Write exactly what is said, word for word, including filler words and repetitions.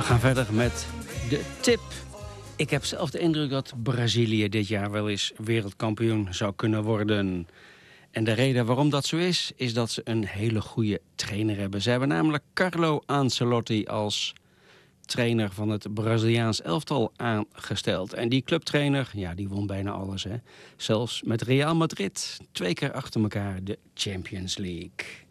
We gaan verder met de tip. Ik heb zelf de indruk dat Brazilië dit jaar wel eens wereldkampioen zou kunnen worden. En de reden waarom dat zo is, is dat ze een hele goede trainer hebben. Ze hebben namelijk Carlo Ancelotti als trainer van het Braziliaans elftal aangesteld. En die clubtrainer, ja, die won bijna alles, hè. Zelfs met Real Madrid twee keer achter elkaar de Champions League.